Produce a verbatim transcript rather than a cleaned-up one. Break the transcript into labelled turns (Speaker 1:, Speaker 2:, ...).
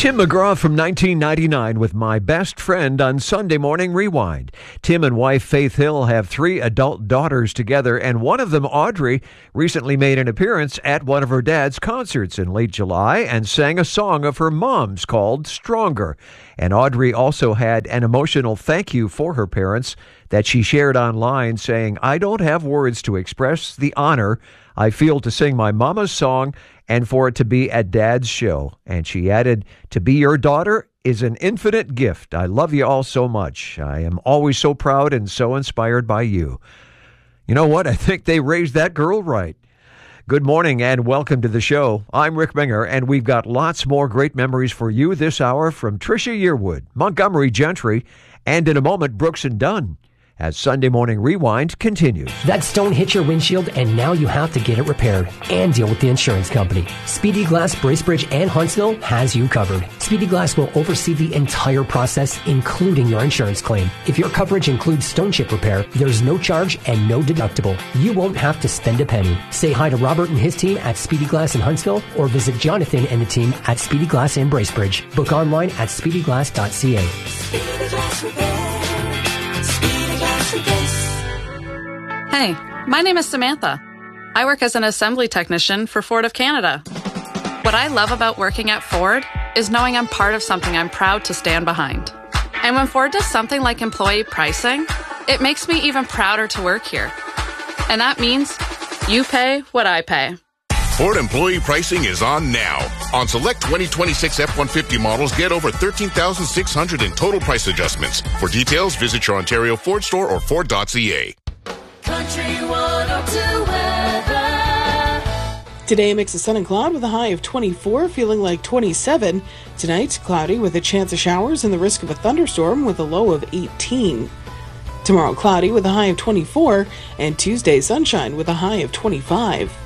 Speaker 1: Tim McGraw from nineteen ninety-nine with My Best Friend on Sunday Morning Rewind. Tim and wife Faith Hill have three adult daughters together, and one of them, Audrey, recently made an appearance at one of her dad's concerts in late July and sang a song of her mom's called Stronger. And Audrey also had an emotional thank you for her parents that she shared online, saying, "I don't have words to express the honor I feel to sing my mama's song and for it to be at Dad's show." And she added, "To be your daughter is an infinite gift. I love you all so much. I am always so proud and so inspired by you." You know what? I think they raised that girl right. Good morning and welcome to the show. I'm Rick Minger, and we've got lots more great memories for you this hour from Tricia Yearwood, Montgomery Gentry, and in a moment, Brooks and Dunn, as Sunday Morning Rewind continues.
Speaker 2: That stone hit your windshield, and now you have to get it repaired and deal with the insurance company. Speedy Glass, Bracebridge, and Huntsville has you covered. Speedy Glass will oversee the entire process, including your insurance claim. If your coverage includes stone chip repair, there's no charge and no deductible. You won't have to spend a penny. Say hi to Robert and his team at Speedy Glass in Huntsville, or visit Jonathan and the team at Speedy Glass in Bracebridge. Book online at speedy glass dot c a.
Speaker 3: Speedy Glass Repair.
Speaker 4: Hey, my name is Samantha. I work as an assembly technician for Ford of Canada. What I love about working at Ford is knowing I'm part of something I'm proud to stand behind. And when Ford does something like employee pricing, it makes me even prouder to work here. And that means you pay what I pay.
Speaker 5: Ford employee pricing is on now. On select twenty twenty-six F one fifty models, get over thirteen thousand six hundred dollars in total price adjustments. For details, visit your Ontario Ford store or Ford dot c a.
Speaker 3: Country one oh two weather.
Speaker 6: Today, a mix of sun and cloud with a high of twenty-four, feeling like twenty-seven. Tonight, cloudy with a chance of showers and the risk of a thunderstorm with a low of eighteen. Tomorrow, cloudy with a high of twenty-four, and Tuesday, sunshine with a high of twenty-five.